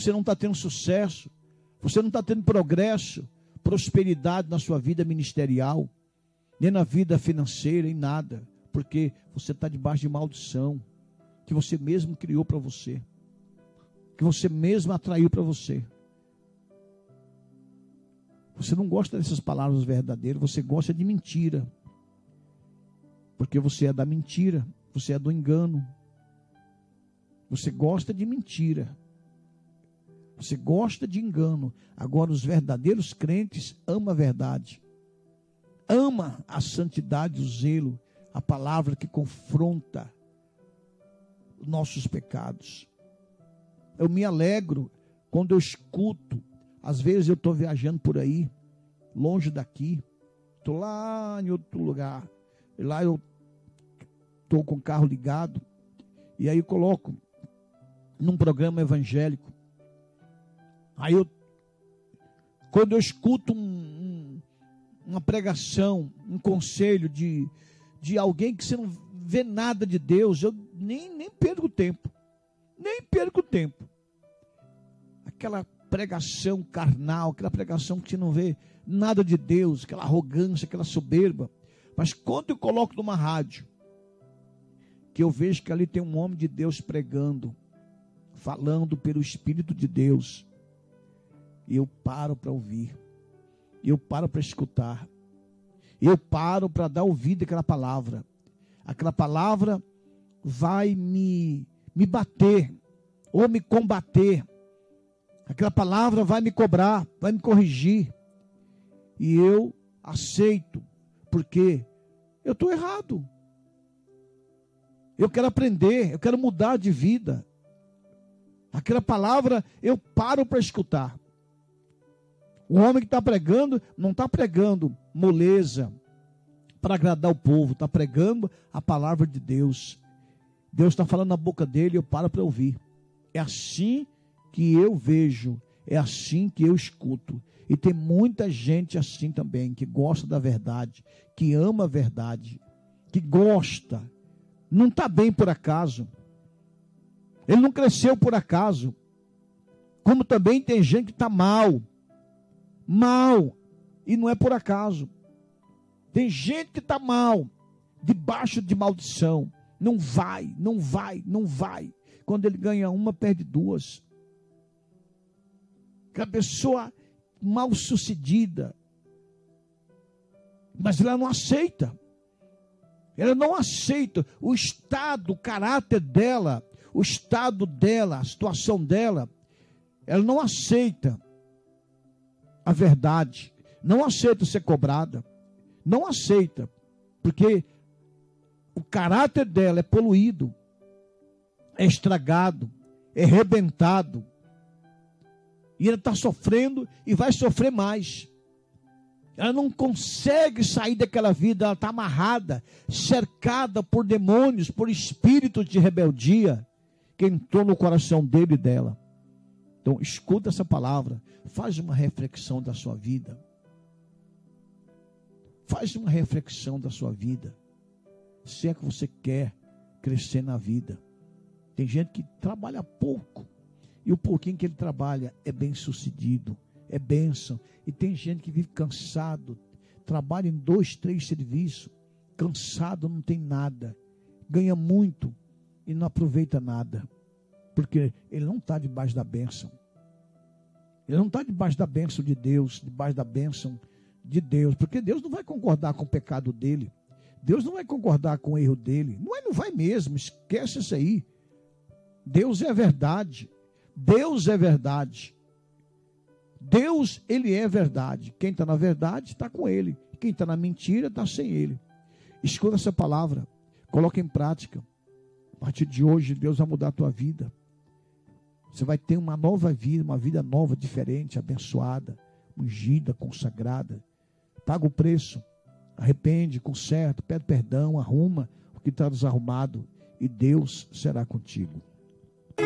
você não está tendo sucesso, você não está tendo progresso, prosperidade na sua vida ministerial, nem na vida financeira, em nada, porque você está debaixo de maldição, que você mesmo criou para você, que você mesmo atraiu para você. Você não gosta dessas palavras verdadeiras, você gosta de mentira, porque você é da mentira, você é do engano, você gosta de mentira, você gosta de engano. Agora os verdadeiros crentes amam a verdade, ama a santidade, o zelo, a palavra que confronta nossos pecados. Eu me alegro quando eu escuto. Às vezes eu estou viajando por aí, longe daqui, estou lá em outro lugar, e lá eu estou com o carro ligado, e aí eu coloco num programa evangélico. Aí quando eu escuto uma pregação, um conselho de alguém que você não vê nada de Deus, eu nem perco tempo, aquela pregação carnal, aquela pregação que você não vê nada de Deus, aquela arrogância, aquela soberba. Mas quando eu coloco numa rádio, que eu vejo que ali tem um homem de Deus pregando, falando pelo Espírito de Deus, e eu paro para ouvir, eu paro para escutar, eu paro para dar ouvido àquela palavra. Aquela palavra vai me bater, ou me combater. Aquela palavra vai me cobrar, vai me corrigir. E eu aceito, porque eu estou errado. Eu quero aprender, eu quero mudar de vida. Aquela palavra eu paro para escutar. O homem que está pregando, não está pregando moleza para agradar o povo, está pregando a palavra de Deus. Deus está falando na boca dele, eu paro para ouvir. É assim que eu vejo, é assim que eu escuto. E tem muita gente assim também, que gosta da verdade, que ama a verdade, que gosta, não está bem por acaso, ele não cresceu por acaso, como também tem gente que está mal, e não é por acaso. Tem gente que está mal, debaixo de maldição, não vai. Quando ele ganha uma, perde duas. Que a pessoa mal sucedida, mas ela não aceita. Ela não aceita o estado, o caráter dela, o estado dela, a situação dela. Ela não aceita a verdade, não aceita ser cobrada, não aceita, porque o caráter dela é poluído, é estragado, é arrebentado, e ela está sofrendo e vai sofrer mais. Ela não consegue sair daquela vida, ela está amarrada, cercada por demônios, por espíritos de rebeldia, que entrou no coração dele e dela. Então, escuta essa palavra, faz uma reflexão da sua vida. Faz uma reflexão da sua vida. Se é que você quer crescer na vida. Tem gente que trabalha pouco, e o pouquinho que ele trabalha é bem sucedido, é bênção. E tem gente que vive cansado, trabalha em 2, 3 serviços, cansado, não tem nada, ganha muito e não aproveita nada, porque ele não está debaixo da bênção. Ele não está debaixo da bênção de Deus, debaixo da bênção de Deus, porque Deus não vai concordar com o pecado dele, Deus não vai concordar com o erro dele, não vai mesmo, esquece isso aí. Deus é verdade, Deus é verdade, Deus, ele é verdade. Quem está na verdade está com ele, quem está na mentira está sem ele. Escuta essa palavra, coloca em prática. A partir de hoje Deus vai mudar a tua vida. Você vai ter uma nova vida, uma vida nova, diferente, abençoada, ungida, consagrada. Paga o preço, arrepende, conserta, pede perdão, arruma o que está desarrumado, e Deus será contigo.